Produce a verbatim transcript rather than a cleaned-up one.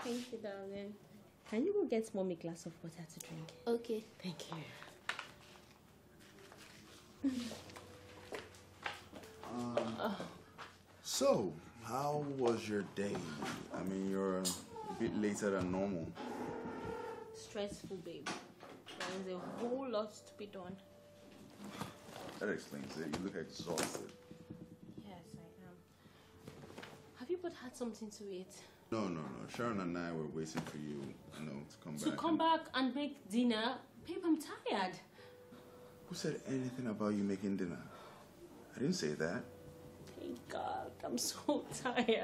Thank you, darling. Can you go get mommy a glass of water to drink? Okay. Thank you. um, so, how was your day? I mean, you're a bit later than normal. Stressful, babe. There's a whole lot to be done. That explains it. You look exhausted. Yes, I am. Have you both had something to eat? No, no, no. Sharon and I were waiting for you, you know, to come to back. To come and... back and make dinner? Babe, I'm tired. Who said anything about you making dinner? I didn't say that. Thank God. I'm so tired.